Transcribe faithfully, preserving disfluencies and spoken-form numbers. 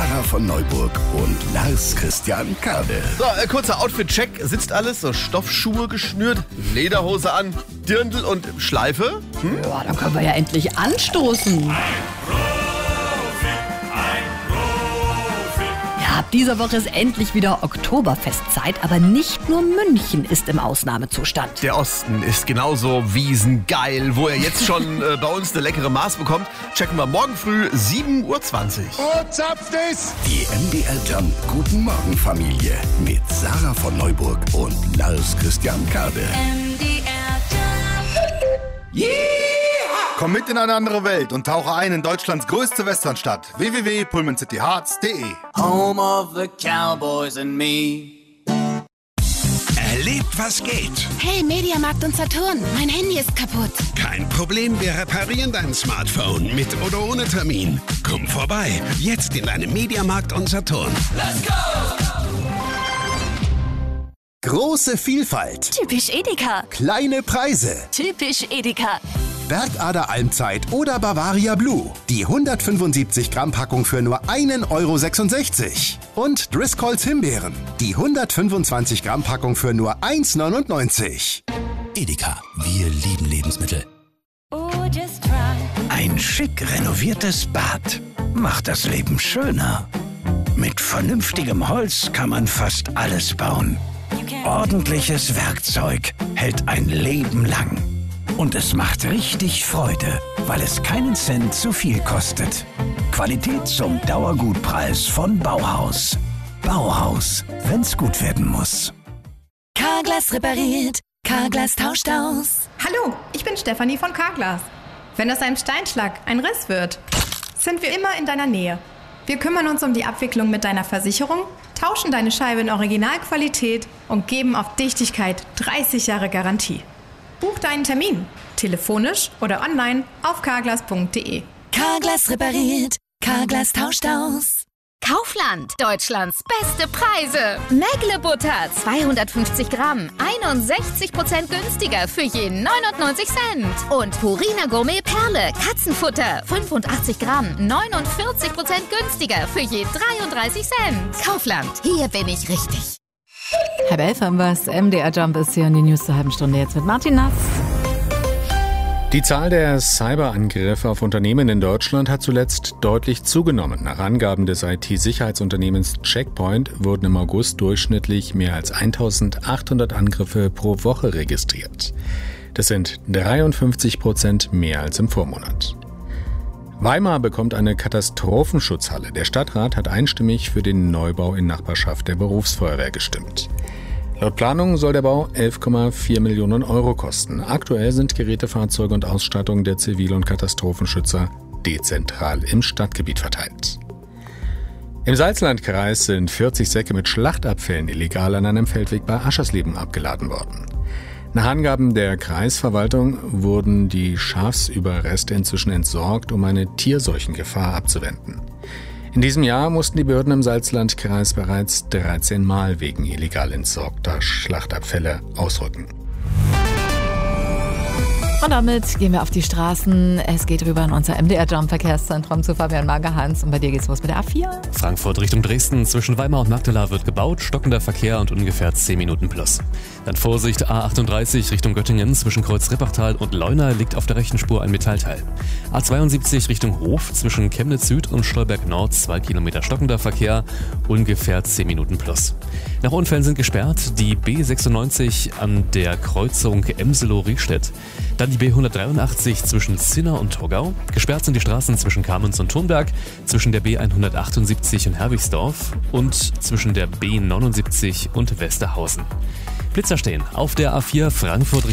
Sarah von Neuburg und Lars Christian Kade. So, äh, kurzer Outfit-Check. Sitzt alles? So Stoffschuhe geschnürt, Lederhose an, Dirndl und Schleife? Hm? Ja, da können wir ja endlich anstoßen. Ja, ab dieser Woche ist endlich wieder Oktoberfestzeit, aber nicht nur München ist im Ausnahmezustand. Der Osten ist genauso wiesengeil. Wo er jetzt schon äh, bei uns eine leckere Maß bekommt, checken wir morgen früh sieben Uhr zwanzig. Oh, zapft es! Die M D R Jump Guten Morgen Familie mit Sarah von Neuburg und Lars Christian Kade. M D R Jump. Yeah! Komm mit in eine andere Welt und tauche ein in Deutschlands größte Westernstadt. w w w punkt pullman city hearts punkt d e Home of the Cowboys and me. Erlebt, was geht. Hey, Mediamarkt und Saturn, mein Handy ist kaputt. Kein Problem, wir reparieren dein Smartphone mit oder ohne Termin. Komm vorbei, jetzt in deinem Mediamarkt und Saturn. Let's go! Große Vielfalt, Typisch Edeka. kleine Preise. Typisch Edeka. Bergader Almzeit oder Bavaria Blue. Die hundertfünfundsiebzig Gramm Packung für nur ein Euro sechsundsechzig. Und Driscolls Himbeeren. Die hundertfünfundzwanzig Gramm Packung für nur eins neunundneunzig. Edeka, wir lieben Lebensmittel. Oh, just try. Ein schick renoviertes Bad macht das Leben schöner. Mit vernünftigem Holz kann man fast alles bauen. Ordentliches Werkzeug hält ein Leben lang. Und es macht richtig Freude, weil es keinen Cent zu viel kostet. Qualität zum Dauergutpreis von Bauhaus. Bauhaus, wenn's gut werden muss. Carglass repariert, Carglass tauscht aus. Hallo, ich bin Stefanie von Carglass. Wenn aus einem Steinschlag ein Riss wird, sind wir immer in deiner Nähe. Wir kümmern uns um die Abwicklung mit deiner Versicherung, tauschen deine Scheibe in Originalqualität und geben auf Dichtigkeit dreißig Jahre Garantie. Buch deinen Termin, telefonisch oder online auf carglass punkt de. Carglass repariert, Carglass tauscht aus. Kaufland, Deutschlands beste Preise. Mägle-Butter, zweihundertfünfzig Gramm, einundsechzig Prozent günstiger für je neunundneunzig Cent. Und Purina Gourmet Perle, Katzenfutter, fünfundachtzig Gramm, neunundvierzig Prozent günstiger für je dreiunddreißig Cent. Kaufland, hier bin ich richtig. Halb elf haben wir es. M D R Jump ist hier in die News zur halben Stunde jetzt mit Martin Nass. Die Zahl der Cyberangriffe auf Unternehmen in Deutschland hat zuletzt deutlich zugenommen. Nach Angaben des I T-Sicherheitsunternehmens Checkpoint wurden im August durchschnittlich mehr als eintausendachthundert Angriffe pro Woche registriert. Das sind dreiundfünfzig Prozent mehr als im Vormonat. Weimar bekommt eine Katastrophenschutzhalle. Der Stadtrat hat einstimmig für den Neubau in Nachbarschaft der Berufsfeuerwehr gestimmt. Laut Planung soll der Bau elf Komma vier Millionen Euro kosten. Aktuell sind Gerätefahrzeuge und Ausstattung der Zivil- und Katastrophenschützer dezentral im Stadtgebiet verteilt. Im Salzlandkreis sind vierzig Säcke mit Schlachtabfällen illegal an einem Feldweg bei Aschersleben abgeladen worden. Nach Angaben der Kreisverwaltung wurden die Schafsüberreste inzwischen entsorgt, um eine Tierseuchengefahr abzuwenden. In diesem Jahr mussten die Behörden im Salzlandkreis bereits dreizehn Mal wegen illegal entsorgter Schlachtabfälle ausrücken. Und damit gehen wir auf die Straßen. Es geht rüber in unser M D R Jump Verkehrszentrum zu Fabian Magerhans. Und bei dir geht's los mit der A vier. Frankfurt Richtung Dresden. Zwischen Weimar und Magdala wird gebaut. Stockender Verkehr und ungefähr zehn Minuten plus. Dann Vorsicht, A achtunddreißig Richtung Göttingen. Zwischen Kreuz-Rippachtal und Leuna liegt auf der rechten Spur ein Metallteil. A zweiundsiebzig Richtung Hof. Zwischen Chemnitz Süd und Stolberg Nord. Zwei Kilometer stockender Verkehr. Ungefähr zehn Minuten plus. Nach Unfällen sind gesperrt die B sechsundneunzig an der Kreuzung Emselow-Riestedt. Dann die B hundertdreiundachtzig zwischen Zinna und Torgau. Gesperrt sind die Straßen zwischen Kamenz und Thunberg, zwischen der B hundertachtundsiebzig und Herwigsdorf und zwischen der B neunundsiebzig und Westerhausen. Blitzer stehen auf der A vier Frankfurt Richtung